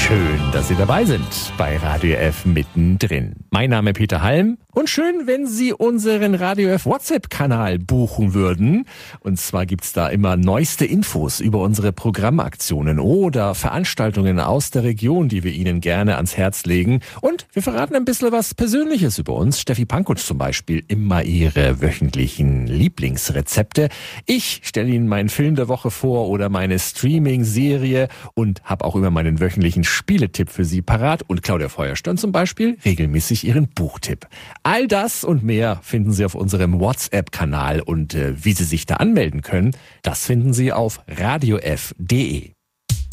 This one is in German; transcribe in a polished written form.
Schön, dass Sie dabei sind bei Radio F mittendrin. Mein Name ist Peter Halm und schön, wenn Sie unseren Radio F WhatsApp-Kanal buchen würden. Und zwar gibt's da immer neueste Infos über unsere Programmaktionen oder Veranstaltungen aus der Region, die wir Ihnen gerne ans Herz legen. Und wir verraten ein bisschen was Persönliches über uns. Steffi Pankow zum Beispiel immer ihre wöchentlichen Lieblingsrezepte. Ich stelle Ihnen meinen Film der Woche vor oder meine Streaming-Serie und habe auch immer meinen wöchentlichen Spieletipp für Sie parat. Und Claudia Feuerstein zum Beispiel regelmäßig ihren Buchtipp. All das und mehr finden Sie auf unserem WhatsApp-Kanal und wie Sie sich da anmelden können, das finden Sie auf radiof.de.